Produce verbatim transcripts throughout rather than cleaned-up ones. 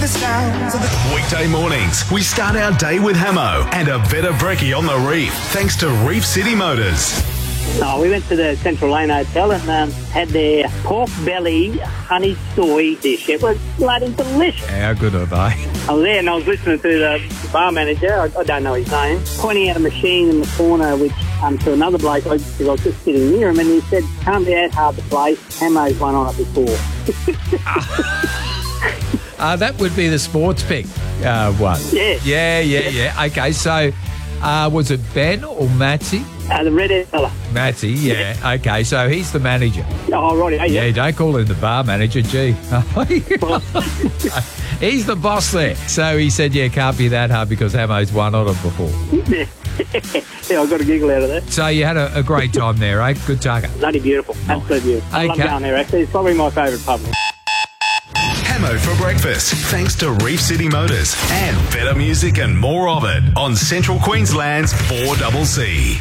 the sounds of the... Weekday mornings, we start our day with Hamo and a better brekkie on the reef, thanks to Reef City Motors. Oh, we went to the Central Lane Hotel and um, had their pork belly honey soy dish. It was bloody delicious. How good are they? I was there and I was listening to the bar manager, I, I don't know his name, pointing out a machine in the corner which um, to another bloke, I, because I was just sitting near him, and he said, can't be that hard to place. Hamo's won on it before. uh, that would be the sports pick uh, one. Yeah. Yeah, yeah, yeah. Okay, so uh, was it Ben or Matty? Uh, the red-haired fella. Matty, yeah. Okay, so he's the manager. Oh, right. Yeah, yeah, don't call him the bar manager, gee. He's the boss there. So he said, yeah, can't be that hard because Hamo's won on it before. Yeah. Yeah, I got a giggle out of that. So you had a, a great time there, eh? Good tucker. Bloody beautiful. Nice. Absolutely beautiful. I Okay. love going there, actually. It's probably my favourite pub. Hamo for breakfast, thanks to Reef City Motors and better music and more of it on Central Queensland's four C C.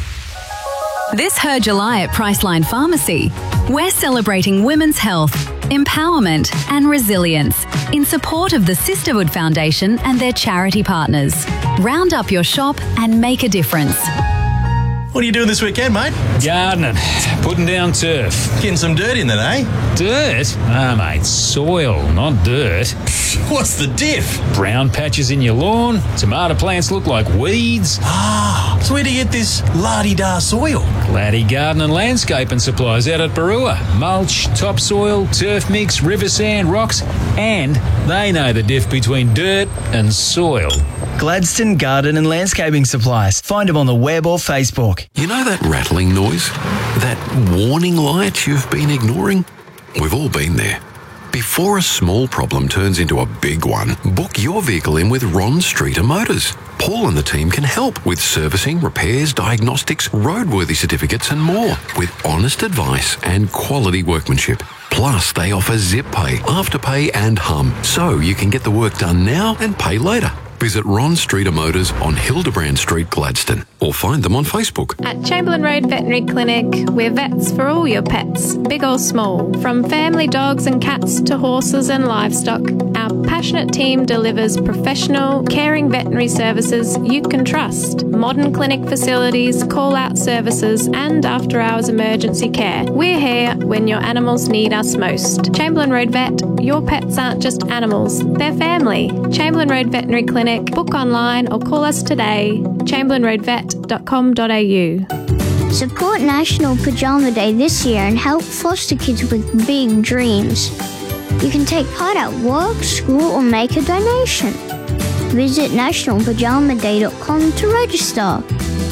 This Her July at Priceline Pharmacy. We're celebrating women's health, empowerment and resilience in support of the Sisterhood Foundation and their charity partners. Round up your shop and make a difference. What are you doing this weekend, mate? Gardening, putting down turf. Getting some dirt in then, eh? Dirt? Ah, mate, soil, not dirt. What's the diff? Brown patches in your lawn, tomato plants look like weeds. Ah, so where do you get this la-di-da soil? Laddie Garden and Landscaping Supplies out at Barua. Mulch, topsoil, turf mix, river sand, rocks, and they know the diff between dirt and soil. Gladstone Garden and Landscaping Supplies. Find them on the web or Facebook. You know that rattling noise? That warning light you've been ignoring? We've all been there. Before a small problem turns into a big one, book your vehicle in with Ron Streeter Motors. Paul and the team can help with servicing, repairs, diagnostics, roadworthy certificates and more, with honest advice and quality workmanship. Plus, they offer Zip Pay, Afterpay and Hum, so you can get the work done now and pay later. Visit Ron Streeter Motors on Hildebrand Street, Gladstone, or find them on Facebook. At Chamberlain Road Veterinary Clinic, we're vets for all your pets, big or small, from family dogs and cats to horses and livestock. Our passionate team delivers professional, caring veterinary services you can trust. Modern clinic facilities, call-out services, and after-hours emergency care. We're here when your animals need us most. Chamberlain Road Vet, your pets aren't just animals, they're family. Chamberlain Road Veterinary Clinic. Book online or call us today. chamberlain road vet dot com dot a u. Support National Pajama Day this year and help foster kids with big dreams. You can take part at work, school or make a donation. Visit national pajama day dot com to register.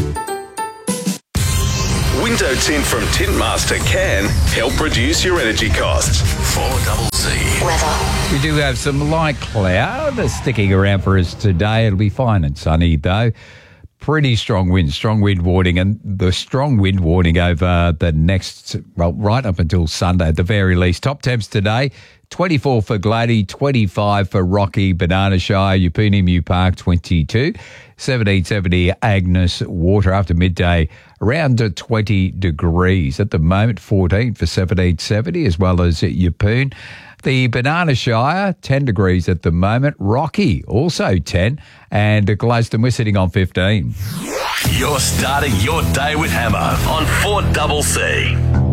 Window tint from Tintmaster can help reduce your energy costs. four C C. Weather. We do have some light cloud sticking around for us today. It'll be fine and sunny though. Pretty strong wind, strong wind warning, and the strong wind warning over the next, well, right up until Sunday at the very least. Top temps today, twenty-four for Glady, twenty-five for Rocky, Banana Shire, Yupuni Mew Park, twenty-two, seventeen seventy Agnes Water after midday, around to twenty degrees. At the moment, fourteen for seventeen seventy as well as Yupun. The Banana Shire, ten degrees at the moment. Rocky, also ten. And Gladstone, we're sitting on fifteen. You're starting your day with Hamo on four C C.